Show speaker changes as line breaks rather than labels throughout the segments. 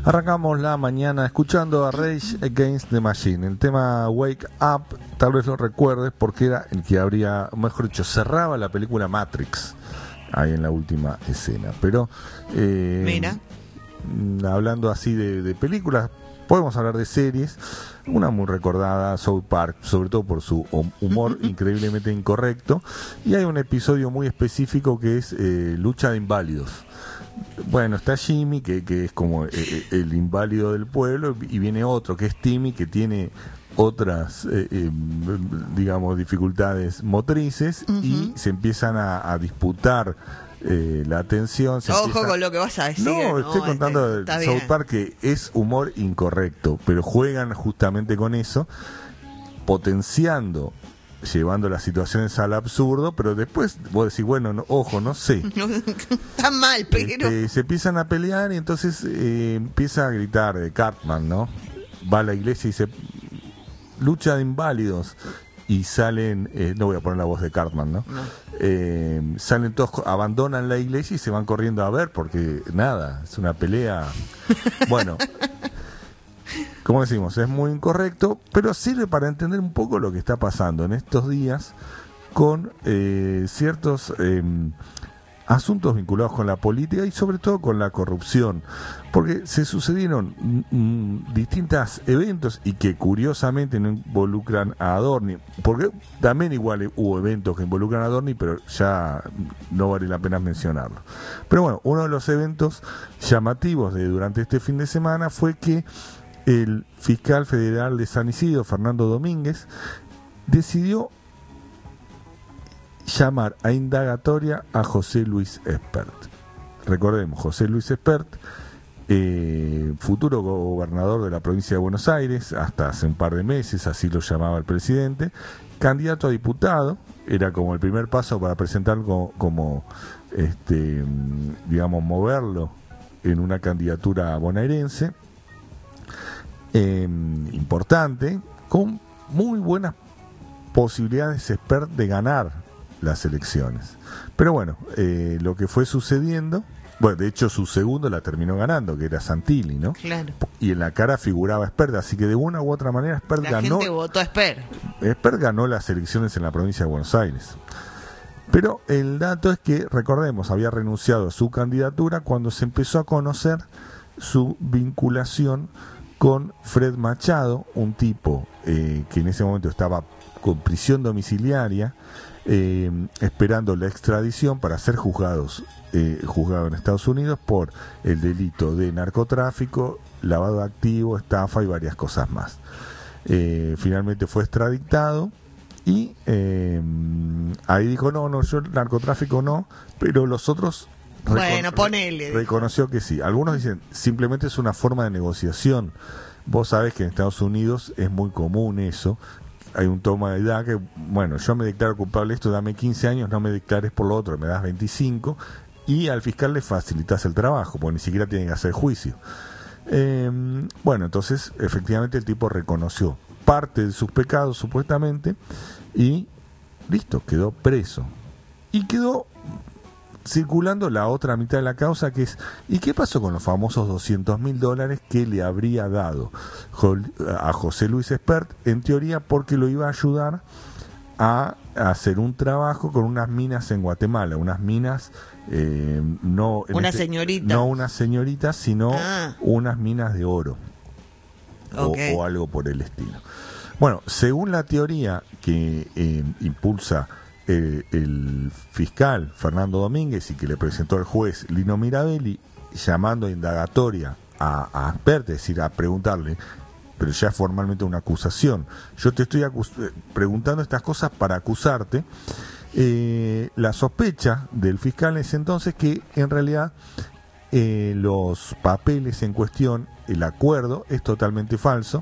Arrancamos la mañana escuchando a Rage Against the Machine. El tema Wake Up, tal vez lo recuerdes porque era el que habría, mejor dicho, cerraba la película Matrix ahí en la última escena. Pero
mira,
hablando así de películas, podemos hablar de series. Una muy recordada, South Park, sobre todo por su humor increíblemente incorrecto. Y hay un episodio muy específico que es Lucha de Inválidos. Bueno, está Jimmy, que es como el inválido del pueblo, y viene otro, que es Timmy, que tiene otras, digamos, dificultades motrices, y se empiezan a disputar la atención.
Ojo con lo que vas a decir.
No, estoy contando de South Park, que es humor incorrecto, pero juegan justamente con eso, potenciando, llevando las situaciones al absurdo, pero después vos decís, bueno, no, ojo, no sé.
Está mal, pero...
se empiezan a pelear y entonces empieza a gritar Cartman, ¿no? Va a la iglesia y dice, lucha de inválidos. Y salen, no voy a poner la voz de Cartman, ¿no? Salen todos, abandonan la iglesia y se van corriendo a ver, porque nada, es una pelea. Bueno, como decimos, es muy incorrecto, pero sirve para entender un poco lo que está pasando en estos días con ciertos asuntos vinculados con la política y sobre todo con la corrupción, porque se sucedieron distintos eventos y que curiosamente no involucran a Adorni, porque también igual hubo eventos que involucran a Adorni, pero ya no vale la pena mencionarlo. Pero bueno, uno de los eventos llamativos de durante este fin de semana fue que el fiscal federal de San Isidro, Fernando Domínguez, decidió llamar a indagatoria a José Luis Espert. Recordemos, José Luis Espert, futuro gobernador de la provincia de Buenos Aires, hasta hace un par de meses, así lo llamaba el presidente, candidato a diputado, era como el primer paso para presentarlo como digamos, moverlo en una candidatura bonaerense, importante, con muy buenas posibilidades Espert de ganar las elecciones. Pero bueno, lo que fue sucediendo, bueno, de hecho su segundo la terminó ganando, que era Santilli, ¿no?
Claro.
Y en la cara figuraba Espert, así que de una u otra manera Espert ganó.
La gente votó a Espert.
Espert ganó las elecciones en la provincia de Buenos Aires. Pero el dato es que, recordemos, había renunciado a su candidatura cuando se empezó a conocer su vinculación con Fred Machado, un tipo que en ese momento estaba con prisión domiciliaria, esperando la extradición para ser juzgado en Estados Unidos por el delito de narcotráfico, lavado de activos, estafa y varias cosas más. Finalmente fue extraditado y ahí dijo, no, yo el narcotráfico no, pero los otros reconoció que sí. Algunos dicen, simplemente es una forma de negociación. Vos sabés que en Estados Unidos es muy común eso. Hay un toma de edad que, bueno, yo me declaro culpable de esto, dame 15 años, no me declares por lo otro, me das 25, y al fiscal le facilitas el trabajo, porque ni siquiera tiene que hacer juicio. Bueno, entonces, efectivamente el tipo reconoció parte de sus pecados, supuestamente, y listo, quedó preso. Y quedó circulando la otra mitad de la causa, que es, ¿y qué pasó con los famosos $200.000 que le habría dado a José Luis Espert? En teoría porque lo iba a ayudar a hacer un trabajo con unas minas en Guatemala, unas minas no
una señorita,
no una señorita, sino unas minas de oro, o algo por el estilo. Bueno, según la teoría que impulsa el fiscal Fernando Domínguez y que le presentó el juez Lino Mirabelli, llamando a indagatoria a Espert, es decir, a preguntarle, pero ya formalmente una acusación. Yo te estoy preguntando estas cosas para acusarte. La sospecha del fiscal es entonces que en realidad los papeles en cuestión, el acuerdo, es totalmente falso,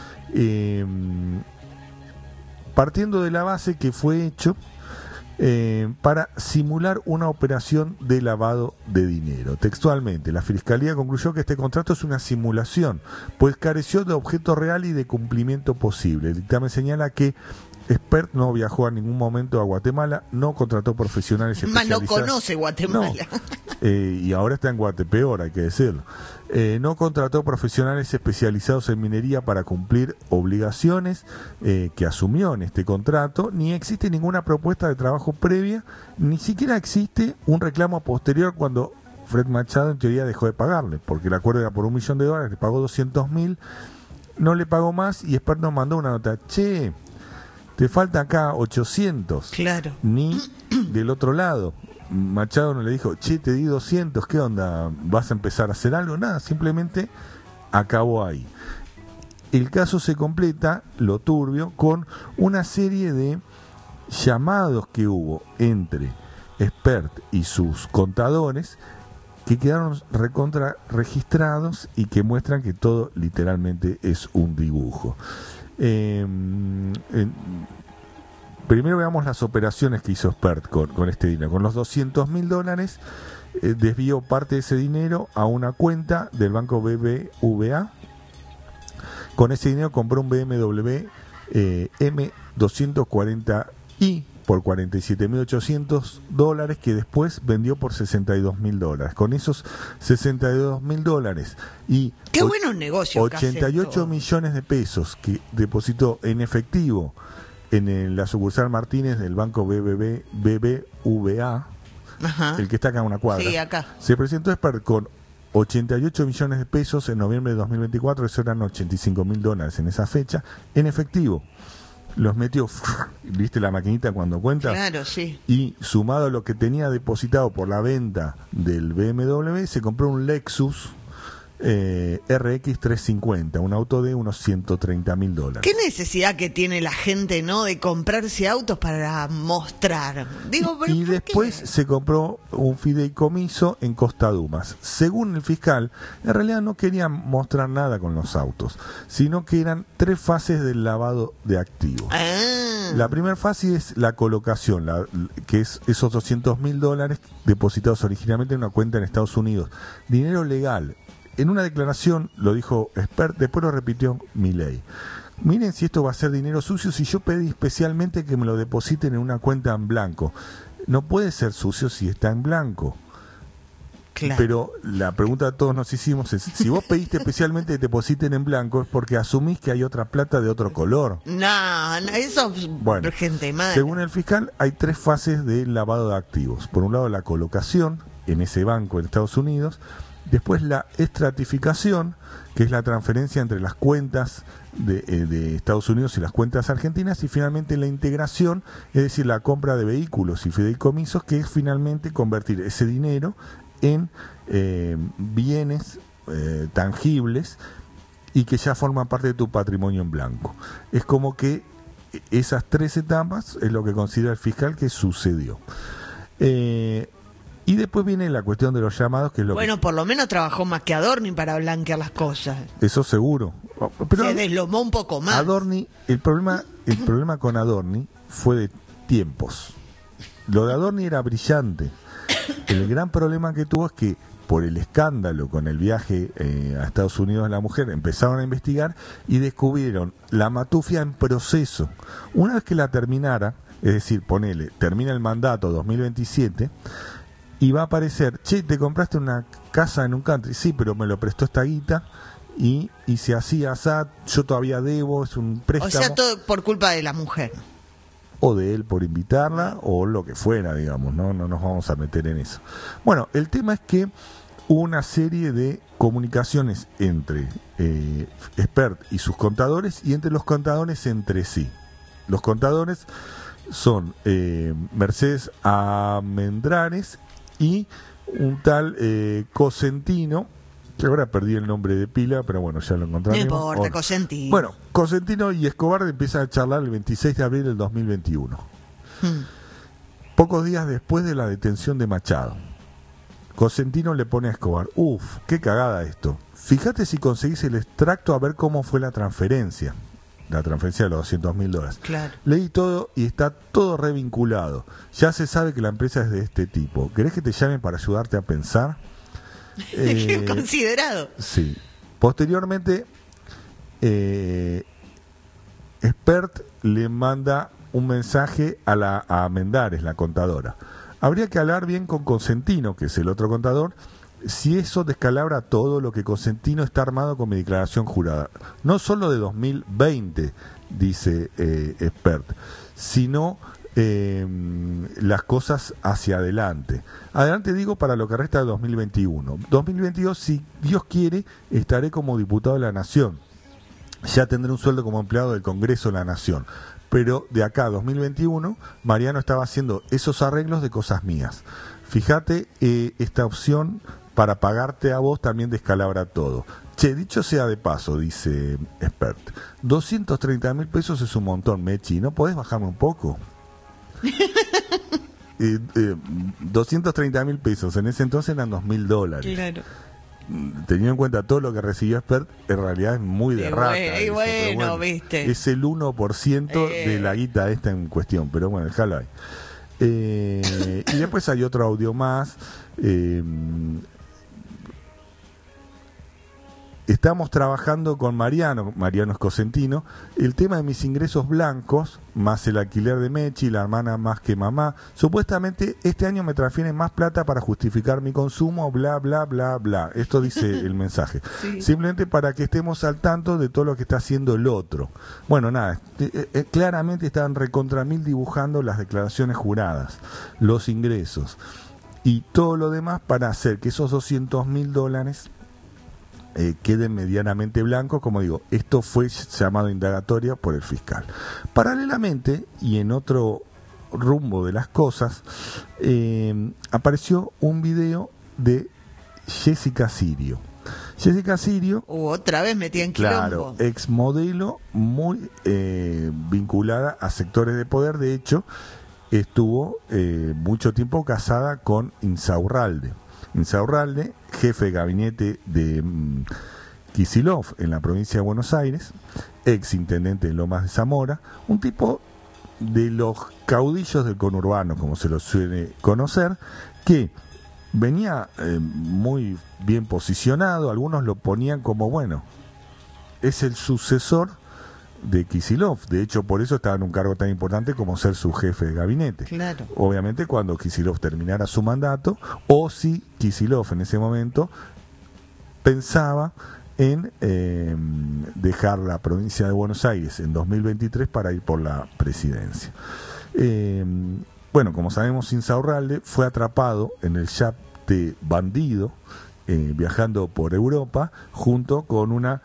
partiendo de la base que fue hecho para simular una operación de lavado de dinero. Textualmente, la Fiscalía concluyó que este contrato es una simulación, pues careció de objeto real y de cumplimiento posible. El dictamen señala que Expert no viajó a ningún momento a Guatemala, no contrató profesionales
Más no
especializados.
conoce Guatemala.
No, y ahora está en Guatepeor, hay que decirlo. No contrató profesionales especializados en minería para cumplir obligaciones que asumió en este contrato, ni existe ninguna propuesta de trabajo previa, ni siquiera existe un reclamo posterior cuando Fred Machado en teoría dejó de pagarle, porque el acuerdo era por $1 millón, le pagó 200.000, no le pagó más y Expert nos mandó una nota, che, te falta acá 800.
Claro.
Ni del otro lado. Machado no le dijo, che, te di 200, ¿qué onda? ¿Vas a empezar a hacer algo? Nada, simplemente acabó ahí. El caso se completa, lo turbio, con una serie de llamados que hubo entre Expert y sus contadores que quedaron recontra registrados y que muestran que todo literalmente es un dibujo. Primero veamos las operaciones que hizo Expert con este dinero. Con los $200.000 desvió parte de ese dinero a una cuenta del banco BBVA. Con ese dinero compró un BMW M240i por $47.800 que después vendió por $62.000. Con esos $62.000 y
qué buenos negocios,
88 millones de pesos que depositó en efectivo en la sucursal Martínez del banco BBVA,
ajá,
el que está acá a una cuadra.
Sí, acá.
Se presentó Expert con 88 millones de pesos en noviembre de 2024, eso eran $85.000 en esa fecha, en efectivo. Los metió, ¿viste la maquinita cuando cuenta?
Claro, sí.
Y sumado a lo que tenía depositado por la venta del BMW, se compró un Lexus RX 350, un auto de unos $130.000.
¿Qué necesidad que tiene la gente, no, de comprarse autos para mostrar? Digo, ¿pero
y después
qué?
Se compró un fideicomiso en Costa Dumas. Según el fiscal, en realidad no querían mostrar nada con los autos, sino que eran 3 fases del lavado de activos. La primera fase es la colocación, que es esos $200.000 depositados originalmente en una cuenta en Estados Unidos. Dinero legal. En una declaración lo dijo Expert, después lo repitió Milei. Miren si esto va a ser dinero sucio, si yo pedí especialmente que me lo depositen en una cuenta en blanco. No puede ser sucio si está en blanco.
Claro.
Pero la pregunta que todos nos hicimos es, si vos pediste especialmente que te depositen en blanco, es porque asumís que hay otra plata de otro color.
No, eso es gente mala.
Según el fiscal, hay 3 fases de lavado de activos. Por un lado, la colocación en ese banco en Estados Unidos. Después la estratificación, que es la transferencia entre las cuentas de Estados Unidos y las cuentas argentinas, y finalmente la integración, es decir, la compra de vehículos y fideicomisos, que es finalmente convertir ese dinero en bienes tangibles y que ya forman parte de tu patrimonio en blanco. Es como que esas 3 etapas es lo que considera el fiscal que sucedió. Y después viene la cuestión de los llamados, que es lo
bueno, por lo menos trabajó más que Adorni para blanquear las cosas.
Eso seguro. Pero
se deslomó un poco más.
Adorni, el problema con Adorni fue de tiempos. Lo de Adorni era brillante. El gran problema que tuvo es que por el escándalo con el viaje a Estados Unidos de la mujer, empezaron a investigar y descubrieron la matufia en proceso. Una vez que la terminara, es decir, termina el mandato 2027, y va a aparecer, che, te compraste una casa en un country, sí, pero me lo prestó esta guita, y se hacía así, yo todavía debo, es un préstamo.
O sea, todo por culpa de la mujer.
O de él por invitarla, o lo que fuera, digamos, no nos vamos a meter en eso. Bueno, el tema es que hubo una serie de comunicaciones entre Expert y sus contadores, y entre los contadores entre sí. Los contadores son Mercedes Almendrares y un tal Cosentino, que ahora perdí el nombre de pila, pero bueno, ya lo encontramos.
No importa, Cosentino.
Bueno, Cosentino y Escobar empiezan a charlar el 26 de abril del 2021. Pocos días después de la detención de Machado. Cosentino le pone a Escobar, qué cagada esto. Fíjate si conseguís el extracto a ver cómo fue la transferencia. La transferencia de los $200.000.
Claro.
Leí todo y está todo revinculado. Ya se sabe que la empresa es de este tipo. ¿Querés que te llamen para ayudarte a pensar?
Considerado.
Sí. Posteriormente, Expert le manda un mensaje a Mendares, la contadora. Habría que hablar bien con Consentino, que es el otro contador, si eso descalabra todo lo que Consentino está armado con mi declaración jurada. No solo de 2020, dice Expert, sino las cosas hacia adelante. Adelante digo para lo que resta de 2021. 2022, si Dios quiere, estaré como diputado de la Nación. Ya tendré un sueldo como empleado del Congreso de la Nación. Pero de acá a 2021, Mariano estaba haciendo esos arreglos de cosas mías. Fíjate, esta opción para pagarte a vos también descalabra todo. Che, dicho sea de paso, dice Expert, 230.000 pesos es un montón, Mechi, ¿no podés bajarme un poco? 230.000 pesos, en ese entonces eran $2.000.
Claro.
Teniendo en cuenta todo lo que recibió Expert, en realidad es muy de rata.
Y bueno, viste.
Es el 1% de la guita esta en cuestión, pero bueno, déjalo ahí. Y después hay otro audio más. Estamos trabajando con Mariano es Cosentino, el tema de mis ingresos blancos, más el alquiler de Mechi, la hermana más que mamá. Supuestamente este año me transfieren más plata para justificar mi consumo, bla, bla, bla, bla. Esto dice el mensaje. Sí. Simplemente para que estemos al tanto de todo lo que está haciendo el otro. Bueno, nada, claramente estaban recontra mil dibujando las declaraciones juradas, los ingresos y todo lo demás para hacer que esos $200.000 queden medianamente blancos. Como digo, esto fue llamado indagatoria por el fiscal. Paralelamente, y en otro rumbo de las cosas, apareció un video de Jessica Sirio. Jessica Sirio,
otra vez metida en quilombo.
Claro, exmodelo muy vinculada a sectores de poder. De hecho, estuvo mucho tiempo casada con Insaurralde. Insaurralde, jefe de gabinete de Kicillof en la provincia de Buenos Aires, ex intendente de Lomas de Zamora, un tipo de los caudillos del conurbano, como se lo suele conocer, que venía muy bien posicionado. Algunos lo ponían como, bueno, es el sucesor de Kicillof. De hecho, por eso estaba en un cargo tan importante como ser su jefe de gabinete.
Claro.
Obviamente cuando Kicillof terminara su mandato, o si Kicillof en ese momento pensaba en dejar la provincia de Buenos Aires en 2023 para ir por la presidencia. Bueno, como sabemos, Insaurralde fue atrapado en el yate bandido, viajando por Europa, junto con una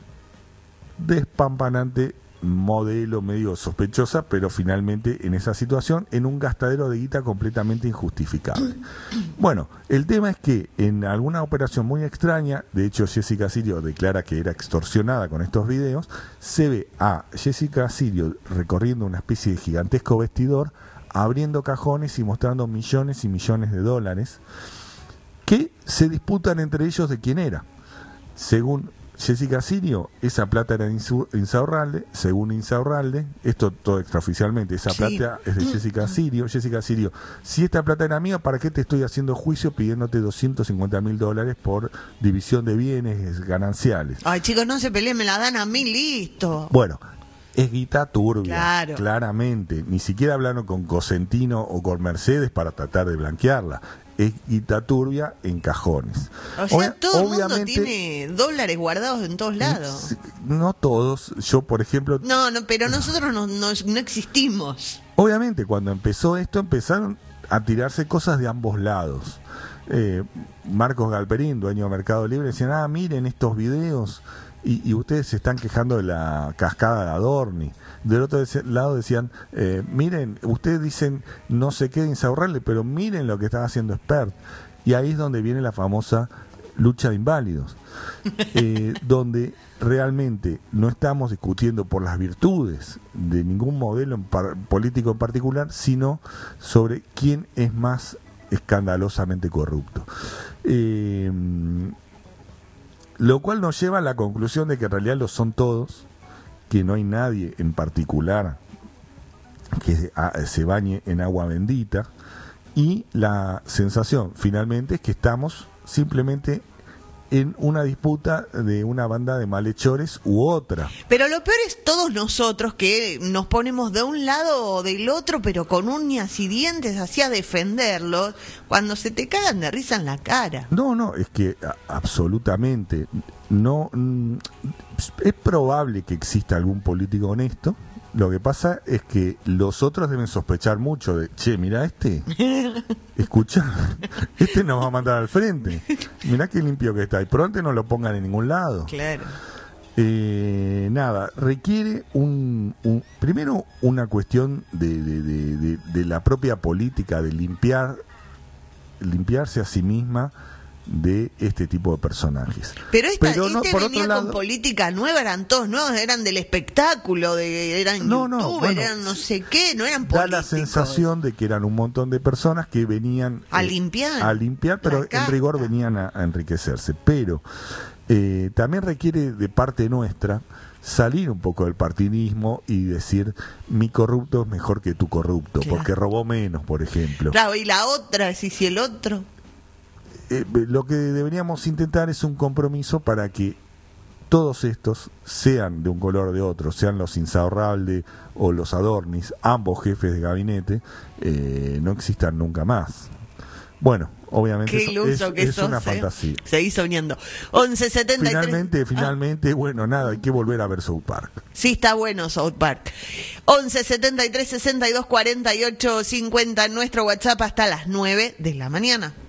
despampanante modelo medio sospechosa, pero finalmente en esa situación, en un gastadero de guita completamente injustificable. Bueno, el tema es que en alguna operación muy extraña, de hecho Jessica Sirio declara que era extorsionada con estos videos, se ve a Jessica Sirio recorriendo una especie de gigantesco vestidor, abriendo cajones y mostrando millones y millones de dólares que se disputan entre ellos de quién era. Según Jessica Sirio, esa plata era de Insaurralde. Según Insaurralde, esto todo extraoficialmente, esa plata es de Jessica Sirio. Jessica Sirio, si esta plata era mía, ¿para qué te estoy haciendo juicio pidiéndote $250.000 por división de bienes gananciales?
Ay, chicos, no se peleen, me la dan a mí, listo.
Bueno, es guita turbia,
claro.
Claramente. Ni siquiera hablaron con Cosentino o con Mercedes para tratar de blanquearla. Es guita turbia en cajones.
O sea, todo el mundo tiene dólares guardados en todos lados.
No todos. Yo, por ejemplo...
No, pero nosotros no existimos.
Obviamente, cuando empezó esto, empezaron a tirarse cosas de ambos lados. Marcos Galperín, dueño de Mercado Libre, decían, miren estos videos... Y ustedes se están quejando de la cascada de Adorni. Del otro lado decían, miren, ustedes dicen no sé qué de Insaurralde, pero miren lo que está haciendo Expert. Y ahí es donde viene la famosa lucha de inválidos, donde realmente no estamos discutiendo por las virtudes de ningún modelo político en particular, sino sobre quién es más escandalosamente corrupto. Lo cual nos lleva a la conclusión de que en realidad lo son todos, que no hay nadie en particular que se bañe en agua bendita, y la sensación finalmente es que estamos simplemente en una disputa de una banda de malhechores u otra.
Pero lo peor es todos nosotros que nos ponemos de un lado o del otro, pero con uñas y dientes así a defenderlos, cuando se te cagan de risa en la cara.
No, es que absolutamente no. Es probable que exista algún político honesto. Lo que pasa es que los otros deben sospechar mucho de, che, mira escucha, este nos va a mandar al frente, mirá qué limpio que está, y probablemente no lo pongan en ningún lado.
Claro.
Nada, requiere primero una cuestión de la propia política, de limpiarse a sí misma de este tipo de personajes.
Pero
no, por
venía
otro lado,
con política nueva, eran todos nuevos, eran del espectáculo, eran youtubers, eran no sé qué, no eran políticos.
Da la sensación de que eran un montón de personas que venían
a limpiar,
pero en rigor venían a enriquecerse. Pero también requiere de parte nuestra salir un poco del partidismo y decir, mi corrupto es mejor que tu corrupto, claro, porque robó menos, por ejemplo.
Claro, y la otra, si el otro...
lo que deberíamos intentar es un compromiso para que todos estos, sean de un color o de otro, sean los Insaurralde o los Adornis, ambos jefes de gabinete, no existan nunca más. Bueno, obviamente es una fantasía.
Seguís soñando. 1173.
Finalmente, bueno, nada, hay que volver a ver South Park.
Sí, está bueno South Park. 1173 62 48 50 en nuestro WhatsApp hasta las 9 de la mañana.